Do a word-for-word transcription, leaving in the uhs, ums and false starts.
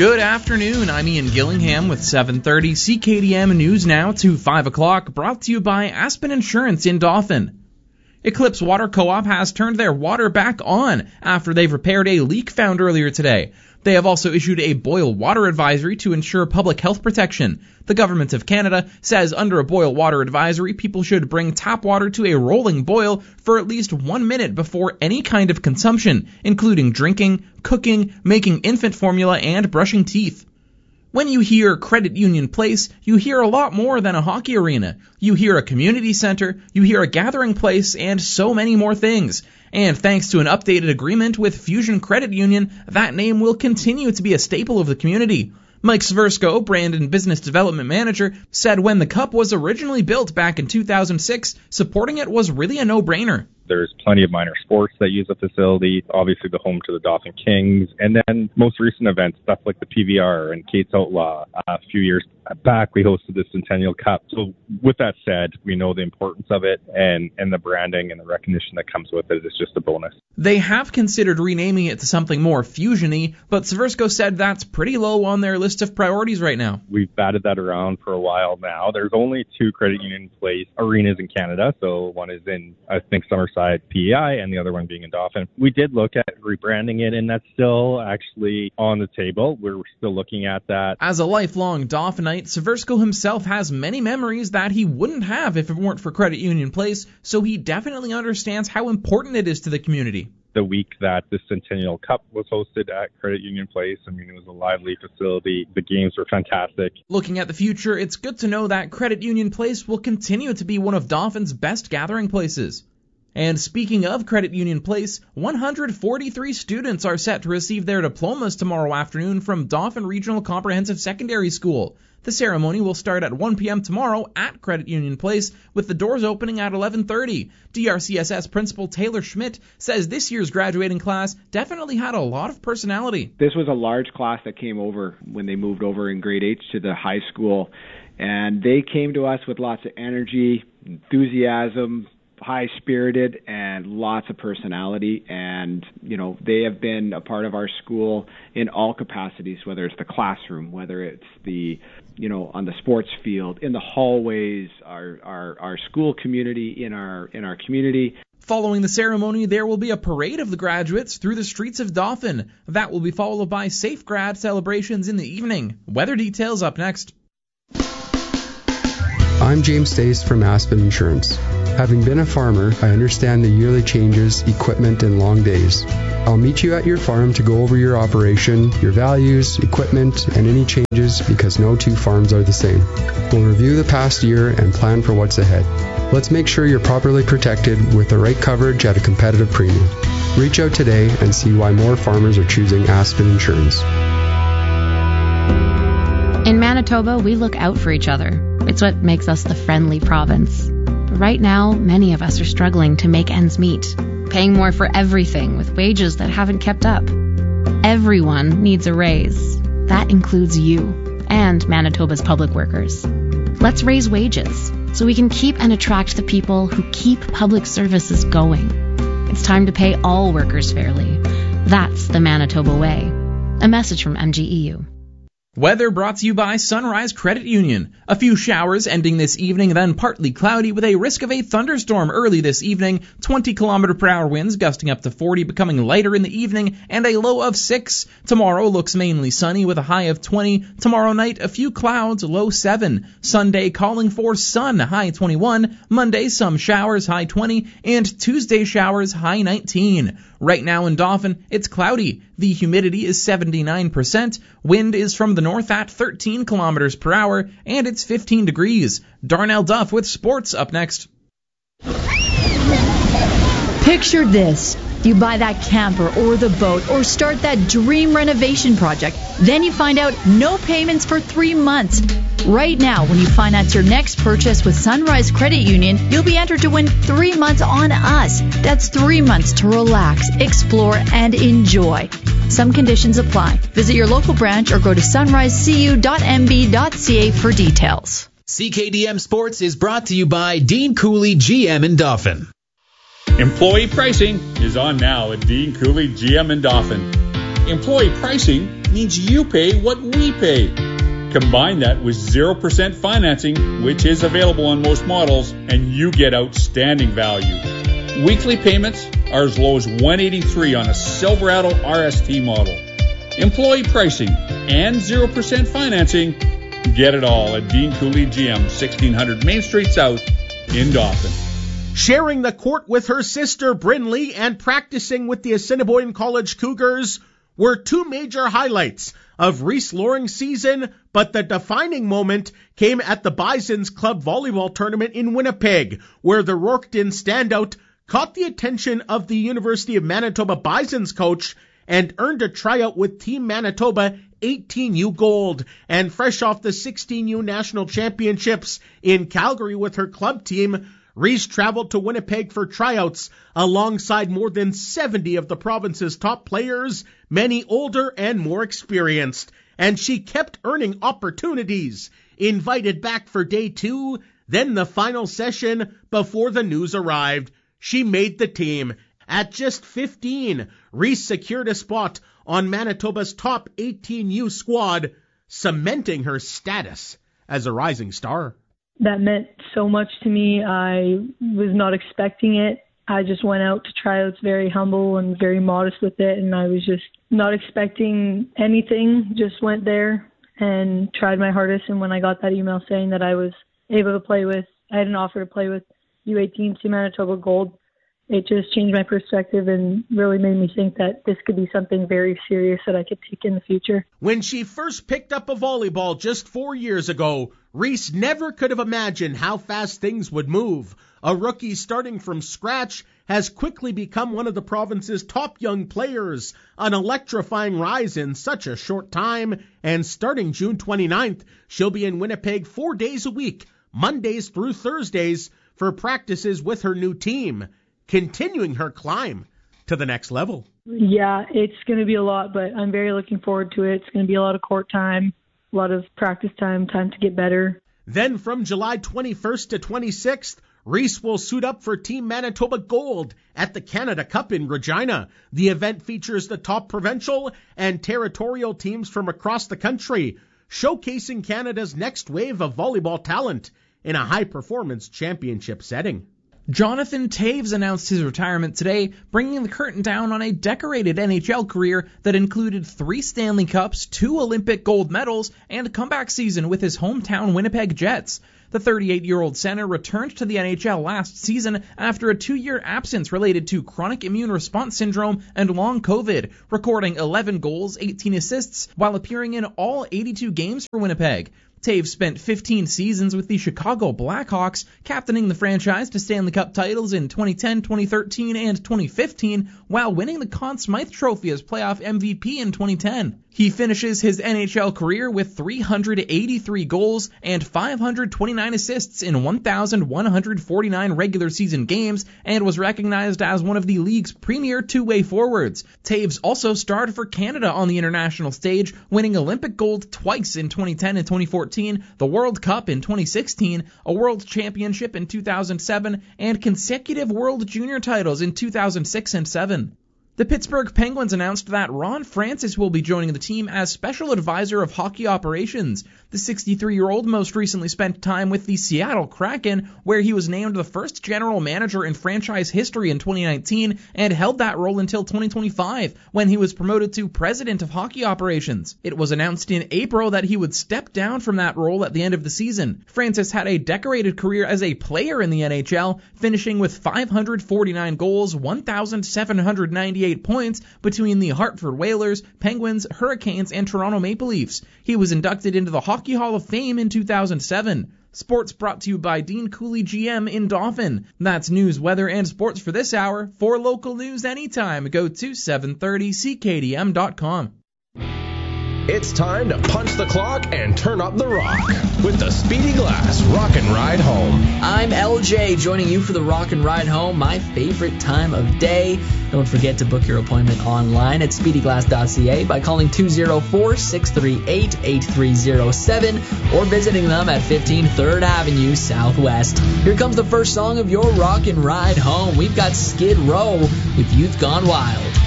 Good afternoon, I'm Ian Gillingham with seven thirty C K D M News Now to five o'clock, brought to you by Aspen Insurance in Dauphin. Eclipse Water Co-op has turned their water back on after they've repaired a leak found earlier today. They have also issued a boil water advisory to ensure public health protection. The Government of Canada says under a boil water advisory, people should bring tap water to a rolling boil for at least one minute before any kind of consumption, including drinking, cooking, making infant formula, and brushing teeth. When you hear Credit Union Place, you hear a lot more than a hockey arena. You hear a community center, you hear a gathering place, and so many more things. And thanks to an updated agreement with Fusion Credit Union, that name will continue to be a staple of the community. Mike Sversko, Brand and Business Development Manager, said when the Cup was originally built back in two thousand six, supporting it was really a no-brainer. There's plenty of minor sports that use the facility, obviously the home to the Dauphin Kings, and then most recent events, stuff like the P V R and Kate's Outlaw. Uh, a few years back, we hosted the Centennial Cup. So with that said, we know the importance of it, and, and the branding and the recognition that comes with it is just a bonus. They have considered renaming it to something more fusion-y, but Sversko said that's pretty low on their list of priorities right now. We've batted that around for a while now. There's only two Credit Union Place arenas in Canada, so one is in, I think, Summerside, P E I, and the other one being in Dauphin. We did look at rebranding it, and that's still actually on the table. We're still looking at that. As a lifelong Dauphinite, Sversko himself has many memories that he wouldn't have if it weren't for Credit Union Place, so he definitely understands how important it is to the community. The week that the Centennial Cup was hosted at Credit Union Place, I mean, it was a lively facility. The games were fantastic. Looking at the future, it's good to know that Credit Union Place will continue to be one of Dauphin's best gathering places. And speaking of Credit Union Place, one hundred forty-three students are set to receive their diplomas tomorrow afternoon from Dauphin Regional Comprehensive Secondary School. The ceremony will start at one p.m. tomorrow at Credit Union Place, with the doors opening at eleven thirty. D R C S S Principal Taylor Schmidt says this year's graduating class definitely had a lot of personality. This was a large class that came over when they moved over in grade eight to the high school, and they came to us with lots of energy, enthusiasm, high-spirited, and lots of personality. And, you know, they have been a part of our school in all capacities, whether it's the classroom, whether it's the, you know, on the sports field, in the hallways, our our, our school community, in our in our community. Following the ceremony, there will be a parade of the graduates through the streets of Dauphin. That will be followed by safe grad celebrations in the evening. Weather details up next. I'm James Stace from Aspen Insurance. Having been a farmer, I understand the yearly changes, equipment, and long days. I'll meet you at your farm to go over your operation, your values, equipment, and any changes, because no two farms are the same. We'll review the past year and plan for what's ahead. Let's make sure you're properly protected with the right coverage at a competitive premium. Reach out today and see why more farmers are choosing Aspen Insurance. In Manitoba, we look out for each other. It's what makes us the friendly province. But right now, many of us are struggling to make ends meet, paying more for everything with wages that haven't kept up. Everyone needs a raise. That includes you and Manitoba's public workers. Let's raise wages so we can keep and attract the people who keep public services going. It's time to pay all workers fairly. That's the Manitoba way. A message from M G E U. Weather brought to you by Sunrise Credit Union. A few showers ending this evening, then partly cloudy with a risk of a thunderstorm early this evening. twenty kilometer per hour winds gusting up to forty, becoming lighter in the evening, and a low of six. Tomorrow looks mainly sunny with a high of twenty. Tomorrow night, a few clouds, low seven. Sunday calling for sun, high twenty-one. Monday, some showers, high twenty. And Tuesday, showers, high nineteen. Right now in Dauphin, it's cloudy. The humidity is seventy-nine percent. Wind is from the north at thirteen kilometers per hour, and it's fifteen degrees. Darnell Duff with sports up next. Picture this. You buy that camper or the boat or start that dream renovation project. Then you find out no payments for three months. Right now, when you finance your next purchase with Sunrise Credit Union, you'll be entered to win three months on us. That's three months to relax, explore, and enjoy. Some conditions apply. Visit your local branch or go to sunrise c u dot m b dot c a for details. C K D M Sports is brought to you by Dean Cooley G M in Dauphin. Employee pricing is on now at Dean Cooley G M in Dauphin. Employee pricing means you pay what we pay. Combine that with zero percent financing, which is available on most models, and you get outstanding value. Weekly payments are as low as one hundred eighty-three dollars on a Silverado R S T model. Employee pricing and zero percent financing. Get it all at Dean Cooley G M, sixteen hundred Main Street South in Dauphin. Sharing the court with her sister Brinley and practicing with the Assiniboine College Cougars were two major highlights of Reese Loring's season, but the defining moment came at the Bisons Club Volleyball Tournament in Winnipeg, where the Rorketon standout caught the attention of the University of Manitoba Bisons coach and earned a tryout with Team Manitoba eighteen U Gold. And fresh off the sixteen U National Championships in Calgary with her club team, Reese traveled to Winnipeg for tryouts alongside more than seventy of the province's top players, many older and more experienced. And she kept earning opportunities. Invited back for day two, then the final session before the news arrived. She made the team. At just fifteen, Reese secured a spot on Manitoba's top eighteen U squad, cementing her status as a rising star. That meant so much to me. I was not expecting it. I just went out to tryouts very humble and very modest with it, and I was just not expecting anything. Just went there and tried my hardest, and when I got that email saying that I was able to play with, I had an offer to play with U eighteen Team Manitoba Gold, it just changed my perspective and really made me think that this could be something very serious that I could take in the future. When she first picked up a volleyball just four years ago, Reese never could have imagined how fast things would move. A rookie starting from scratch has quickly become one of the province's top young players, an electrifying rise in such a short time, and starting June twenty-ninth, she'll be in Winnipeg four days a week, Mondays through Thursdays, for practices with her new team, continuing her climb to the next level. Yeah, it's going to be a lot, but I'm very looking forward to it. It's going to be a lot of court time, a lot of practice time, time to get better. Then from July twenty-first to twenty-sixth, Reese will suit up for Team Manitoba Gold at the Canada Cup in Regina. The event features the top provincial and territorial teams from across the country, showcasing Canada's next wave of volleyball talent in a high-performance championship setting. Jonathan Toews announced his retirement today, bringing the curtain down on a decorated N H L career that included three Stanley Cups, two Olympic gold medals, and a comeback season with his hometown Winnipeg Jets. The thirty-eight-year-old center returned to the N H L last season after a two-year absence related to chronic immune response syndrome and long COVID, recording eleven goals, eighteen assists, while appearing in all eighty-two games for Winnipeg. Toews spent fifteen seasons with the Chicago Blackhawks, captaining the franchise to Stanley Cup titles in twenty ten, twenty thirteen, and twenty fifteen, while winning the Conn Smythe Trophy as playoff M V P in twenty ten. He finishes his N H L career with three hundred eighty-three goals and five hundred twenty-nine assists in one thousand one hundred forty-nine regular season games and was recognized as one of the league's premier two-way forwards. Toews also starred for Canada on the international stage, winning Olympic gold twice in twenty ten and twenty fourteen, the World Cup in twenty sixteen, a World Championship in two thousand seven, and consecutive World Junior titles in two thousand six and seven. The Pittsburgh Penguins announced that Ron Francis will be joining the team as special advisor of hockey operations. The sixty-three-year-old most recently spent time with the Seattle Kraken, where he was named the first general manager in franchise history in twenty nineteen and held that role until twenty twenty-five, when he was promoted to president of hockey operations. It was announced in April that he would step down from that role at the end of the season. Francis had a decorated career as a player in the N H L, finishing with five hundred forty-nine goals, one thousand seven hundred ninety-eight points between the Hartford Whalers, Penguins, Hurricanes, and Toronto Maple Leafs. He was inducted into the Hockey Hall of Fame in two thousand seven. Sports brought to you by Dean Cooley G M in Dauphin. That's news, weather, and sports for this hour. For local news anytime, go to seven thirty C K D M dot com. It's time to punch the clock and turn up the rock with the Speedy Glass Rock and Ride Home. I'm L J, joining you for the Rock and Ride Home, my favorite time of day. Don't forget to book your appointment online at speedy glass dot c a by calling two oh four, six three eight, eight three oh seven or visiting them at fifteen third Avenue Southwest. Here comes the first song of your Rock and Ride Home. We've got Skid Row with Youth Gone Wild.